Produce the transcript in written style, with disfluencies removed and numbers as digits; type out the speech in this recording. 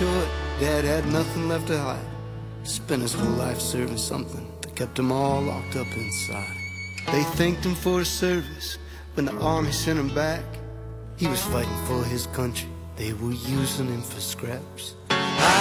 short, Dad had nothing left to hide. Spent his whole life serving something that kept them all locked up inside. They thanked him for his service when the army sent him back. He was fighting for his country, they were using him for scraps.